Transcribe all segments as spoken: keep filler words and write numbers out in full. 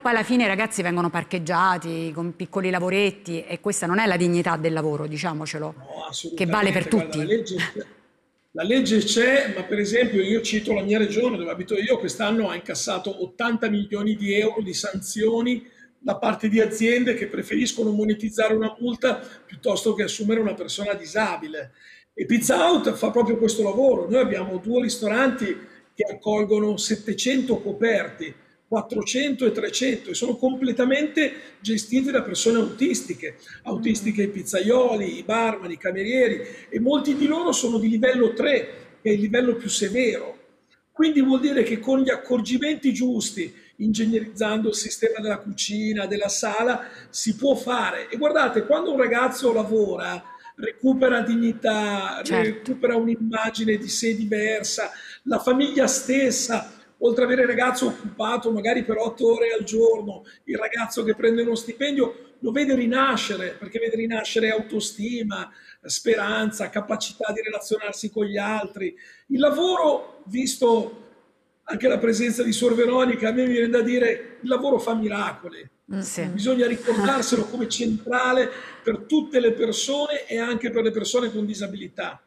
Poi alla fine i ragazzi vengono parcheggiati con piccoli lavoretti e questa non è la dignità del lavoro, diciamocelo, No, che vale per assolutamente. Guarda, la tutti. legge, la legge c'è, ma per esempio io cito la mia regione dove abito io, quest'anno ha incassato ottanta milioni di euro di sanzioni da parte di aziende che preferiscono monetizzare una multa piuttosto che assumere una persona disabile. E Pizza Out fa proprio questo lavoro. Noi abbiamo due ristoranti che accolgono settecento coperti, quattrocento e trecento, e sono completamente gestiti da persone autistiche, autistiche i pizzaioli, i barman, i camerieri, e molti di loro sono di livello tre, che è il livello più severo. Quindi vuol dire che con gli accorgimenti giusti, ingegnerizzando il sistema della cucina, della sala, si può fare. E guardate, quando un ragazzo lavora, recupera dignità, Certo. recupera un'immagine di sé diversa, la famiglia stessa, oltre ad avere il ragazzo occupato magari per otto ore al giorno, il ragazzo che prende uno stipendio, lo vede rinascere, perché vede rinascere autostima, speranza, capacità di relazionarsi con gli altri. Il lavoro, visto anche la presenza di Suor Veronica, a me mi viene da dire, il lavoro fa miracoli. Sì. Bisogna ricordarselo come centrale per tutte le persone e anche per le persone con disabilità.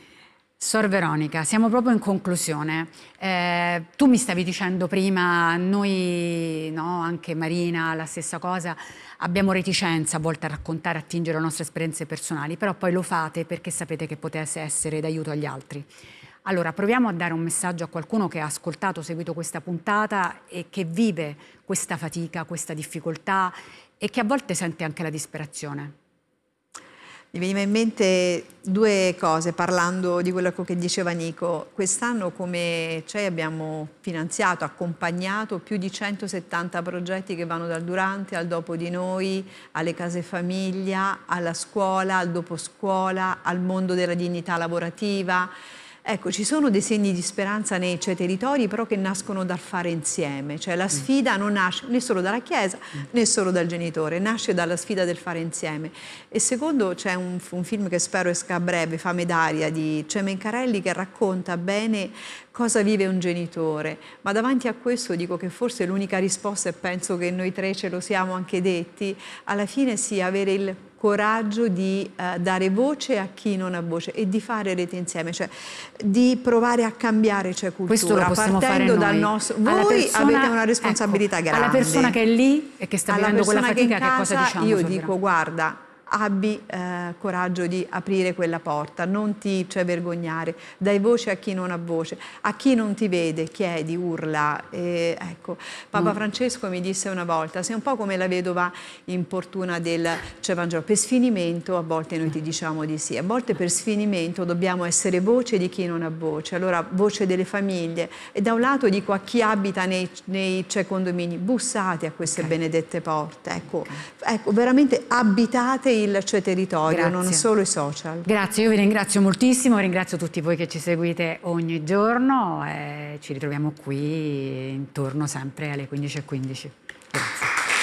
Sor Veronica, siamo proprio in conclusione. Eh, tu mi stavi dicendo prima, noi, no, anche Marina, la stessa cosa, abbiamo reticenza a volte a raccontare, a attingere le nostre esperienze personali, però poi lo fate perché sapete che potesse essere d'aiuto agli altri. Allora, proviamo a dare un messaggio a qualcuno che ha ascoltato, seguito questa puntata e che vive questa fatica, questa difficoltà e che a volte sente anche la disperazione. Mi veniva in mente due cose parlando di quello che diceva Nico. Quest'anno come C E I abbiamo finanziato, accompagnato più di centosettanta progetti che vanno dal durante al dopo di noi, alle case famiglia, alla scuola, al dopo scuola, al mondo della dignità lavorativa. Ecco, ci sono dei segni di speranza nei cioè, territori però che nascono dal fare insieme, cioè la sfida non nasce né solo dalla Chiesa né solo dal genitore, nasce dalla sfida del fare insieme. E secondo c'è un, un film che spero esca a breve, Fame d'aria, di Cemencarelli, che racconta bene cosa vive un genitore, ma davanti a questo dico che forse l'unica risposta, e penso che noi tre ce lo siamo anche detti, alla fine sia avere il coraggio di uh, dare voce a chi non ha voce e di fare rete insieme, cioè di provare a cambiare cioè, cultura, Questo lo possiamo partendo fare dal noi. nostro... Alla Voi persona, avete una responsabilità ecco, grande. alla persona che è lì e che sta alla vivendo quella persona fatica, che, in che cosa casa, diciamo? io Sor dico, Veronica? guarda, abbi eh, coraggio di aprire quella porta, non ti cioè, vergognare, dai voce a chi non ha voce, a chi non ti vede, chiedi, urla. E, ecco, Papa Mm. Francesco mi disse una volta, sei un po' come la vedova importuna del cioè, Vangelo, per sfinimento a volte noi ti diciamo di sì, a volte per sfinimento dobbiamo essere voce di chi non ha voce, allora voce delle famiglie, e da un lato dico a chi abita nei, nei cioè, condomini, bussate a queste Okay. benedette porte, ecco, Okay. ecco veramente abitate il cioè, territorio, non Grazie. solo i social. Grazie, io vi ringrazio moltissimo, ringrazio tutti voi che ci seguite ogni giorno e ci ritroviamo qui intorno sempre alle quindici e quindici.